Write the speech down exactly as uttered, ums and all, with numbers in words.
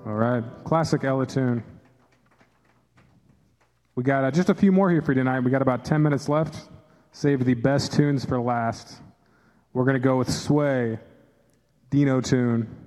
All right, classic Ella tune. We got uh, just a few more here for you tonight. We got about ten minutes left. Save the best tunes for last. We're going to go with Sway, Dino tune.